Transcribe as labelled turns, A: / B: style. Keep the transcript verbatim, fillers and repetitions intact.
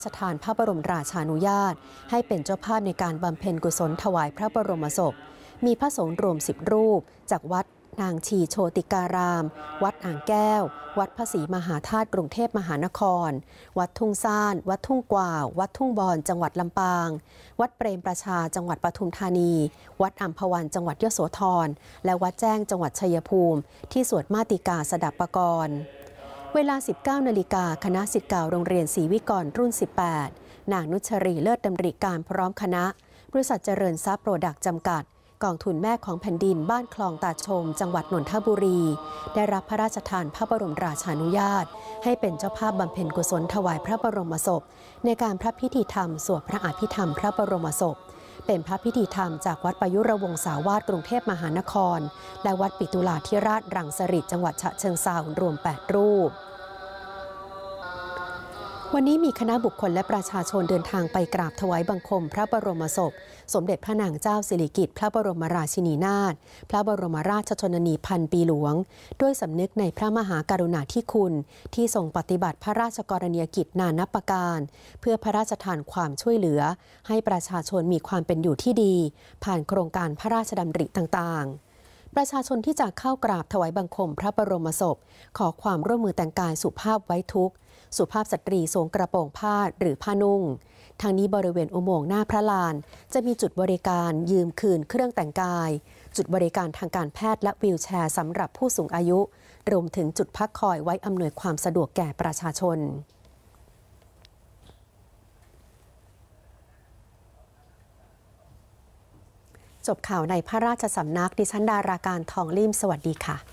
A: สถานพระบรมราชานุญาตให้เป็นเจ้าภาพในการบำเพ็ญกุศลถวายพระบรมศพมีพระสงฆ์รวมสิบรูปจากวัดนางชีโชติการาม วัดอ่างแก้ว วัดพระศรีมหาธาตุกรุงเทพมหานคร วัดทุ่งซ่าน วัดทุ่งกวาว วัดทุ่งบอนจังหวัดลำปาง วัดเปรมประชาจังหวัดปทุมธานี วัดอัมพวันจังหวัดยโสธรและวัดแจ้งจังหวัดชัยภูมิที่สวดมาติกาสดับปกรณ์เวลา สิบเก้านาฬิกาคณะศิษย์เก่าโรงเรียนศรีวิกรรุ่น สิบแปด นางนุชรีเลิศดำริการพร้อมคณะบริษัทเจริญทรัพย์โปรดักต์จำกัดกองทุนแม่ของแผ่นดินบ้านคลองตาชมจังหวัดนนทบุรีได้รับพระราชทานพระบรมราชานุญาตให้เป็นเจ้าภาพบำเพ็ญกุศลถวายพระบรมศพในการพระพิธีธรรมสวดพระอภิธรรมพระบรมศพเป็นพระพิธีธรรมจากวัดประยุรวงศาวาสกรุงเทพมหานครและวัดปิตุลาธิราชรังสฤษฎ์จังหวัดฉะเชิงเทรารวมแปดรูปวันนี้มีคณะบุคคลและประชาชนเดินทางไปกราบถวายบังคมพระบรมศพสมเด็จพระนางเจ้าสิริกิติ์พระบรมราชินีนาถพระบรมราชชนนีพันปีหลวงด้วยสำนึกในพระมหากรุณาธิคุณที่ทรงปฏิบัติพระราชกรณียกิจนานับประการเพื่อพระราชทานความช่วยเหลือให้ประชาชนมีความเป็นอยู่ที่ดีผ่านโครงการพระราชดำริต่างๆประชาชนที่จะเข้ากราบถวายบังคมพระบรมศพขอความร่วมมือแต่งกายสุภาพไว้ทุกข์สุภาพสตรีสวมกระโปรงผ้าหรือผ้านุ่งทางนี้บริเวณอุโมงค์หน้าพระลานจะมีจุดบริการยืมคืนเครื่องแต่งกายจุดบริการทางการแพทย์และวีลแชร์สำหรับผู้สูงอายุรวมถึงจุดพักคอยไว้อำนวยความสะดวกแก่ประชาชนจบข่าวในพระราชสำนักดิฉันดาราการทองลิ่มสวัสดีค่ะ